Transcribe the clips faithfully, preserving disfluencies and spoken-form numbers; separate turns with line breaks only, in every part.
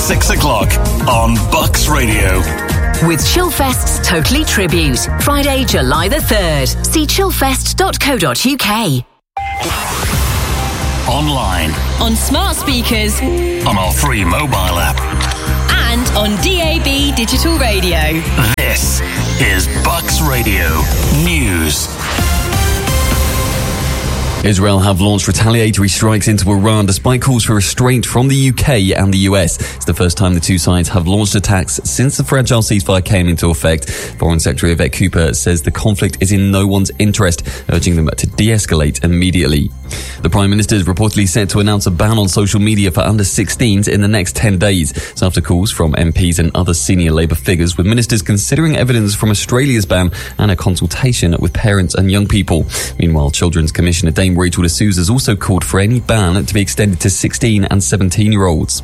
six o'clock on Bucks Radio.
With Chillfest's Totally Tribute, Friday, July the third. See chillfest dot co dot uk.
Online.
On smart speakers.
On our free mobile app.
And on D A B digital radio.
This is Bucks Radio News.
Israel have launched retaliatory strikes into Iran despite calls for restraint from the U K and the U S. It's the first time the two sides have launched attacks since the fragile ceasefire came into effect. Foreign Secretary Yvette Cooper says the conflict is in no one's interest, urging them to de-escalate immediately. The Prime Minister is reportedly set to announce a ban on social media for under sixteens in the next ten days. It's after calls from M Ps and other senior Labour figures, with ministers considering evidence from Australia's ban and a consultation with parents and young people. Meanwhile, Children's Commissioner Dame Rachel de Souza has also called for any ban to be extended to sixteen and seventeen-year-olds.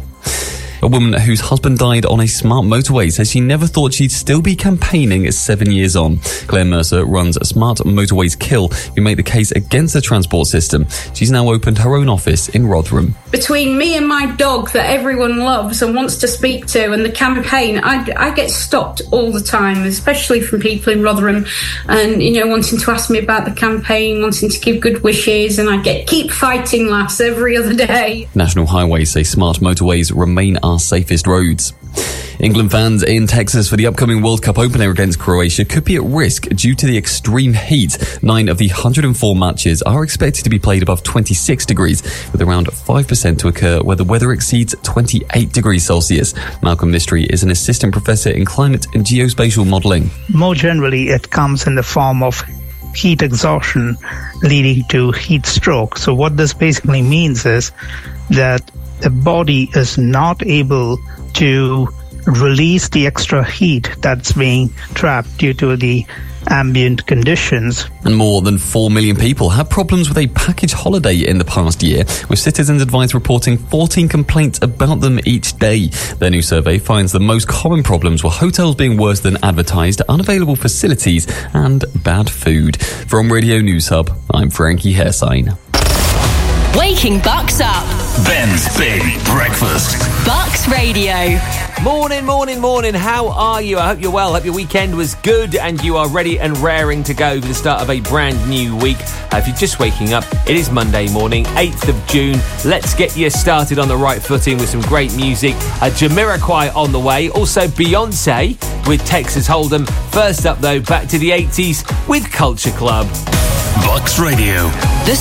A woman whose husband died on a smart motorway says she never thought she'd still be campaigning seven years on. Claire Mercer runs Smart Motorways Kill, who make the case against the transport system. She's now opened her own office in Rotherham.
Between me and my dog that everyone loves and wants to speak to and the campaign, I, I get stopped all the time, especially from people in Rotherham and, you know, wanting to ask me about the campaign, wanting to give good wishes, and I get keep fighting lass every other day.
National Highways say smart motorways remain our safest roads. England fans in Texas for the upcoming World Cup opener against Croatia could be at risk due to the extreme heat. Nine of the one hundred four matches are expected to be played above twenty-six degrees, with around five percent to occur where the weather exceeds twenty-eight degrees Celsius. Malcolm Mystery is an assistant professor in climate and geospatial modelling.
More generally, it comes in the form of heat exhaustion leading to heat stroke. So what this basically means is that the body is not able to release the extra heat that's being trapped due to the ambient conditions.
And more than four million people have problems with a package holiday in the past year, with Citizens Advice reporting fourteen complaints about them each day. Their new survey finds the most common problems were hotels being worse than advertised, unavailable facilities and bad food. From Radio News Hub, I'm Frankie Hairsign.
Waking Bucks up.
Ben's Big Breakfast.
Bucks Radio.
Morning, morning, morning. How are you? I hope you're well. Hope your weekend was good and you are ready and raring to go for the start of a brand new week. Uh, if you're just waking up, it is Monday morning, eighth of June. Let's get you started on the right footing with some great music. Uh, Jamiroquai on the way. Also Beyonce with Texas Hold'em. First up, though, back to the eighties with Culture Club.
Bucks Radio.
The